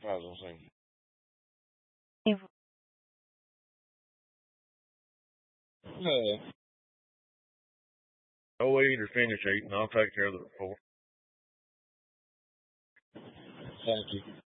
faz assim. Eu- No. Go eat or finish eating. I'll take care of the report. Thank you.